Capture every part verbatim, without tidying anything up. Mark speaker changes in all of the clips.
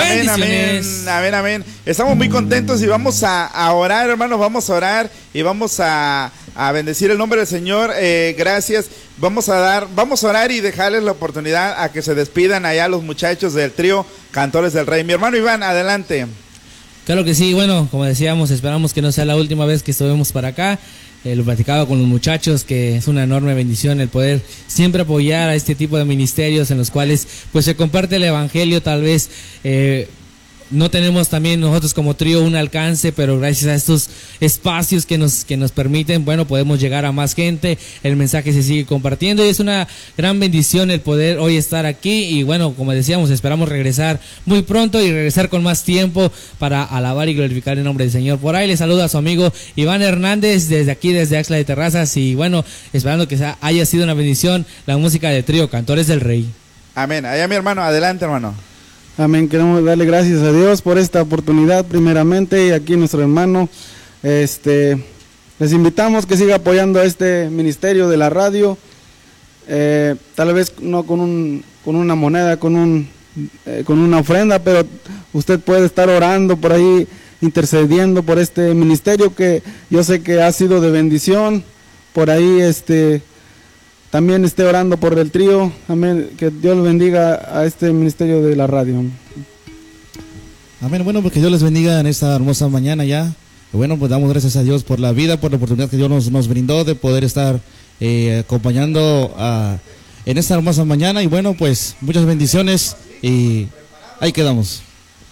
Speaker 1: Amén, amén, amén, amén. Estamos muy contentos y vamos a, a orar, hermanos, vamos a orar y vamos a, a bendecir el nombre del Señor. Eh, gracias. Vamos a dar, vamos a orar y dejarles la oportunidad a que se despidan allá los muchachos del trío Cantores del Rey. Mi hermano Iván, adelante.
Speaker 2: Claro que sí, bueno, como decíamos, esperamos que no sea la última vez que estuvimos para acá. Eh, lo platicaba con los muchachos, que es una enorme bendición el poder siempre apoyar a este tipo de ministerios en los cuales pues se comparte el evangelio. Tal vez eh, no tenemos también nosotros como trío un alcance, pero gracias a estos espacios que nos que nos permiten, bueno, podemos llegar a más gente, el mensaje se sigue compartiendo y es una gran bendición el poder hoy estar aquí. Y bueno, como decíamos, esperamos regresar muy pronto y regresar con más tiempo para alabar y glorificar el nombre del Señor. Por ahí le saluda a su amigo Iván Hernández desde aquí, desde Axla de Terrazas, y bueno, esperando que sea, haya sido una bendición la música de trío Cantores del Rey.
Speaker 1: Amén. Allá mi hermano, adelante hermano.
Speaker 3: Amén, queremos darle gracias a Dios por esta oportunidad primeramente, y aquí nuestro hermano, este, les invitamos que siga apoyando a este ministerio de la radio, eh, tal vez no con un, con una moneda, con un, eh, con una ofrenda, pero usted puede estar orando por ahí, intercediendo por este ministerio que yo sé que ha sido de bendición. Por ahí, este, también esté orando por el trío. Amén. Que Dios bendiga a este ministerio de la radio.
Speaker 4: Amén. Bueno, pues que Dios les bendiga en esta hermosa mañana ya. Y bueno, pues damos gracias a Dios por la vida, por la oportunidad que Dios nos, nos brindó de poder estar eh, acompañando a, en esta hermosa mañana. Y bueno, pues muchas bendiciones y ahí quedamos.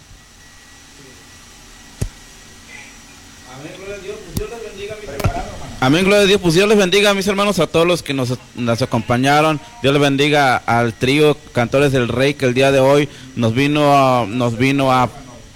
Speaker 5: Amén, gloria a Dios. Pues Dios les bendiga, mis hermanos, a todos los que nos, nos acompañaron. Dios les bendiga al trío Cantores del Rey, que el día de hoy nos vino a, nos vino a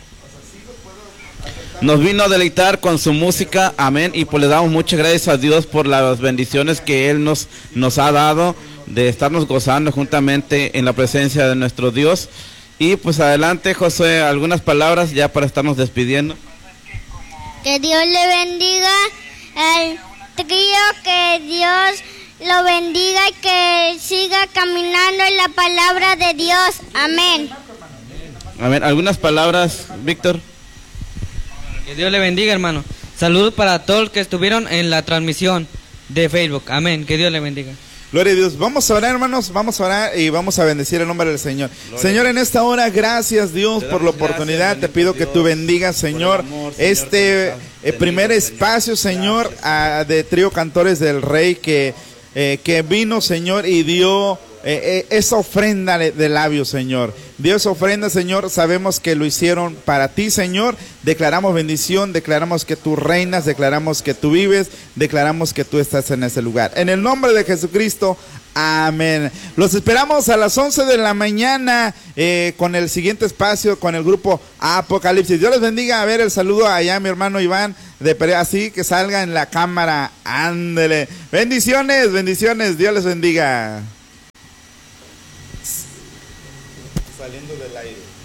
Speaker 5: nos vino a deleitar con su música. Amén. Y pues le damos muchas gracias a Dios por las bendiciones que Él nos, nos ha dado, de estarnos gozando juntamente en la presencia de nuestro Dios. Y pues adelante, José, algunas palabras ya para estarnos despidiendo.
Speaker 6: Que Dios le bendiga al trío, que Dios lo bendiga y que siga caminando en la palabra de Dios. Amén.
Speaker 5: Amén. ¿Algunas palabras, Víctor?
Speaker 7: Que Dios le bendiga, hermano. Saludos para todos los que estuvieron en la transmisión de Facebook. Amén. Que Dios le bendiga.
Speaker 1: Gloria a Dios. Vamos a orar, hermanos, vamos a orar y vamos a bendecir el nombre del Señor. Gloria. Señor, en esta hora, gracias Dios por la oportunidad. Te pido que tú bendigas, Señor, amor, Señor este eh, primer espacio, Señor, a, de Trío Cantores del Rey, que, eh, que vino, Señor, y dio eh, eh, esa ofrenda de, de labios, Señor. Dio esa ofrenda, Señor. Sabemos que lo hicieron para ti, Señor. Declaramos bendición, declaramos que tú reinas, declaramos que tú vives, declaramos que tú estás en ese lugar. En el nombre de Jesucristo, amén. Los esperamos a las once de la mañana eh, con el siguiente espacio, con el grupo Apocalipsis. Dios les bendiga. A ver, el saludo allá, mi hermano Iván, de Perea, así que salga en la cámara. Ándele. Bendiciones, bendiciones. Dios les bendiga. Saliendo del aire.